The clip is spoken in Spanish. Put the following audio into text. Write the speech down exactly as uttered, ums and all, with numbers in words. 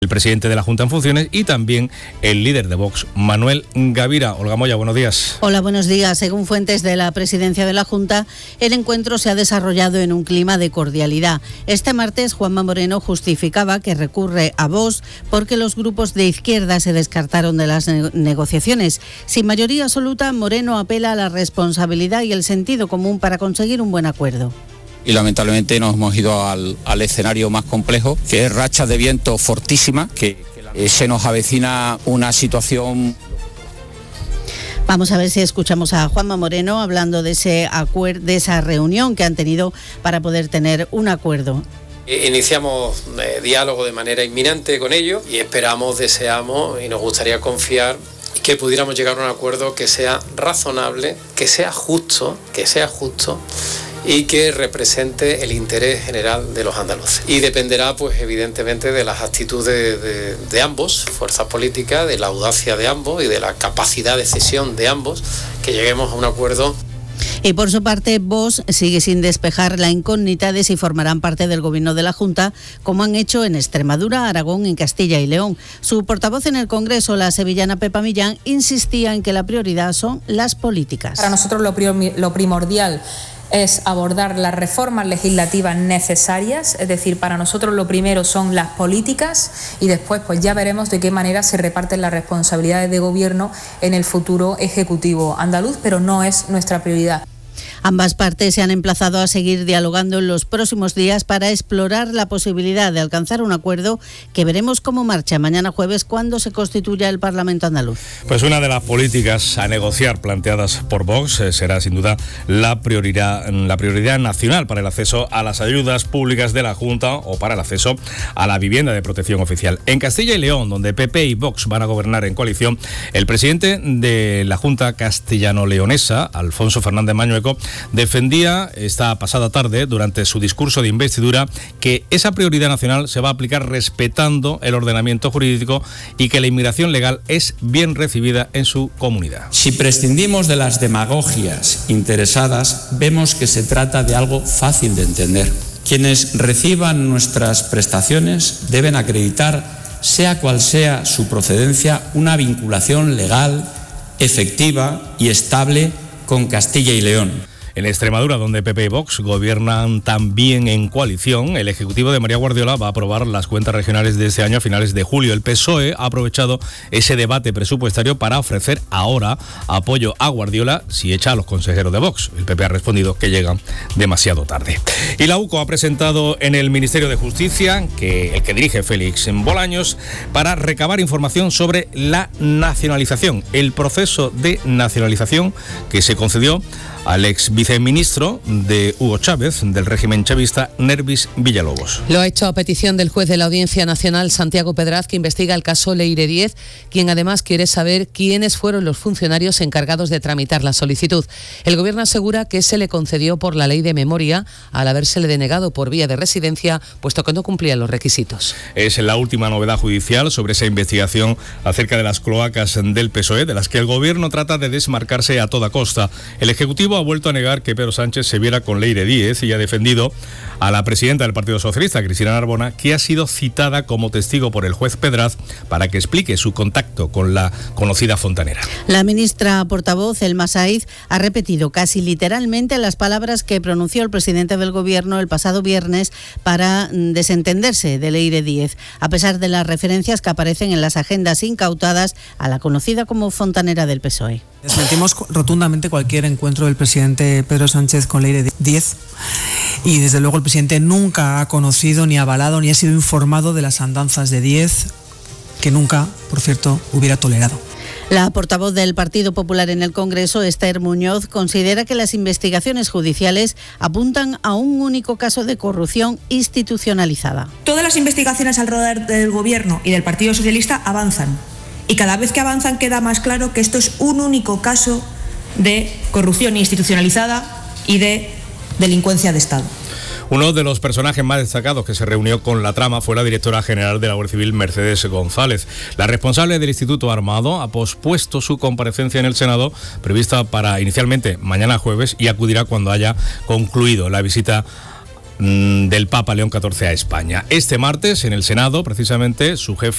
el presidente de la Junta en funciones y también el líder de Vox, Manuel Gavira. Olga Moya, buenos días. Hola, buenos días. Según fuentes de la presidencia de la Junta, el encuentro se ha desarrollado en un clima de cordialidad. Este martes, Juanma Moreno justificaba que recurre a Vox porque los grupos de izquierda se descartaron de las ne- negociaciones. Sin mayoría absoluta, Moreno apela a la responsabilidad y el sentido común para conseguir un buen acuerdo. Y lamentablemente nos hemos ido al, al escenario más complejo, que es rachas de viento fortísimas, que, que se nos avecina una situación. Vamos a ver si escuchamos a Juanma Moreno hablando de ese acuer- de esa reunión que han tenido para poder tener un acuerdo. Iniciamos eh, diálogo de manera inminente con ellos y esperamos, deseamos y nos gustaría confiar que pudiéramos llegar a un acuerdo que sea razonable, que sea justo, que sea justo. y que represente el interés general de los andaluces. Y dependerá, pues evidentemente, de las actitudes de, de ambos, fuerzas políticas, de la audacia de ambos y de la capacidad de cesión de ambos, que lleguemos a un acuerdo. Y por su parte, Vox sigue sin despejar la incógnita de si formarán parte del gobierno de la Junta, como han hecho en Extremadura, Aragón y Castilla y León. Su portavoz en el Congreso, la sevillana Pepa Millán, insistía en que la prioridad son las políticas. Para nosotros lo, prim- lo primordial es abordar las reformas legislativas necesarias, es decir, para nosotros lo primero son las políticas y después pues ya veremos de qué manera se reparten las responsabilidades de gobierno en el futuro ejecutivo andaluz, pero no es nuestra prioridad. Ambas partes se han emplazado a seguir dialogando en los próximos días para explorar la posibilidad de alcanzar un acuerdo que veremos cómo marcha mañana jueves cuando se constituya el Parlamento andaluz. Pues una de las políticas a negociar planteadas por Vox eh, será sin duda la prioridad, la prioridad nacional para el acceso a las ayudas públicas de la Junta o para el acceso a la vivienda de protección oficial. En Castilla y León, donde P P y Vox van a gobernar en coalición, el presidente de la Junta castellano-leonesa, Alfonso Fernández Mañueco, defendía esta pasada tarde, durante su discurso de investidura, que esa prioridad nacional se va a aplicar respetando el ordenamiento jurídico y que la inmigración legal es bien recibida en su comunidad. Si prescindimos de las demagogias interesadas, vemos que se trata de algo fácil de entender. Quienes reciban nuestras prestaciones deben acreditar, sea cual sea su procedencia, una vinculación legal, efectiva y estable con Castilla y León. En Extremadura, donde P P y Vox gobiernan también en coalición, el Ejecutivo de María Guardiola va a aprobar las cuentas regionales de este año a finales de julio. El P S O E ha aprovechado ese debate presupuestario para ofrecer ahora apoyo a Guardiola si echa a los consejeros de Vox. El P P ha respondido que llegan demasiado tarde. Y la U C O ha presentado en el Ministerio de Justicia, que el que dirige Félix Bolaños, para recabar información sobre la nacionalización, el proceso de nacionalización que se concedió al ex viceministro de Hugo Chávez, del régimen chavista, Nervis Villalobos. Lo ha hecho a petición del juez de la Audiencia Nacional, Santiago Pedraz, que investiga el caso Leire Díez, quien además quiere saber quiénes fueron los funcionarios encargados de tramitar la solicitud. El Gobierno asegura que se le concedió por la ley de memoria al habérsele denegado por vía de residencia, puesto que no cumplía los requisitos. Es la última novedad judicial sobre esa investigación acerca de las cloacas del P S O E, de las que el Gobierno trata de desmarcarse a toda costa. El Ejecutivo ha vuelto a negar que Pedro Sánchez se viera con Leire Díez y ha defendido a la presidenta del Partido Socialista, Cristina Narbona, que ha sido citada como testigo por el juez Pedraz para que explique su contacto con la conocida fontanera. La ministra portavoz, Elma Saiz, ha repetido casi literalmente las palabras que pronunció el presidente del Gobierno el pasado viernes para desentenderse de Leire Díez, a pesar de las referencias que aparecen en las agendas incautadas a la conocida como fontanera del P S O E. Desmentimos rotundamente cualquier encuentro del presidente Pedro Sánchez con Leire Díez y desde luego el presidente nunca ha conocido, ni avalado, ni ha sido informado de las andanzas de Díez, que nunca, por cierto, hubiera tolerado. La portavoz del Partido Popular en el Congreso, Esther Muñoz, considera que las investigaciones judiciales apuntan a un único caso de corrupción institucionalizada. Todas las investigaciones alrededor del Gobierno y del Partido Socialista avanzan. Y cada vez que avanzan queda más claro que esto es un único caso de corrupción institucionalizada y de delincuencia de Estado. Uno de los personajes más destacados que se reunió con la trama fue la directora general de la Guardia Civil, Mercedes González. La responsable del Instituto Armado ha pospuesto su comparecencia en el Senado, prevista para inicialmente mañana jueves, y acudirá cuando haya concluido la visita mmm, del Papa León catorce a España. Este martes, en el Senado, precisamente, su jefe